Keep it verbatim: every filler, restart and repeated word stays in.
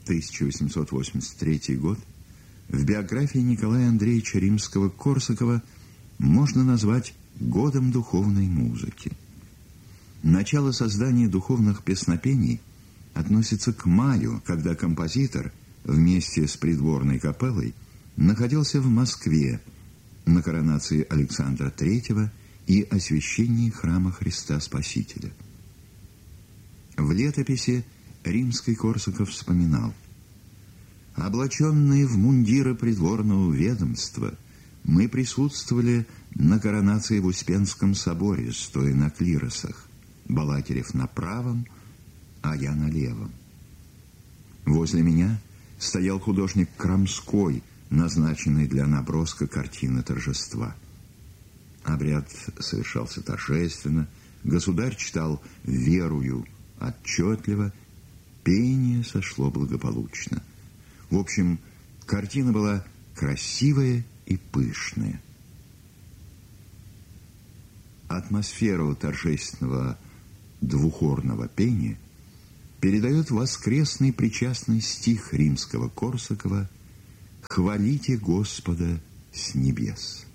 тысяча восемьсот восемьдесят третий год, в биографии Николая Андреевича Римского-Корсакова можно назвать годом духовной музыки. Начало создания духовных песнопений относится к маю, когда композитор вместе с придворной капеллой находился в Москве на коронации Александра Третьего и освящении храма Христа Спасителя. В летописи Римский-Корсаков вспоминал: «Облаченные в мундиры придворного ведомства, мы присутствовали на коронации в Успенском соборе, стоя на клиросах, Балакирев на правом, а я на левом. Возле меня стоял художник Крамской, назначенный для наброска картины торжества. Обряд совершался торжественно, государь читал верую отчетливо, пение сошло благополучно. В общем, картина была красивая и пышная. Атмосферу торжественного двухорного пения передает воскресный причастный стих Римского-Корсакова «Хвалите Господа с небес».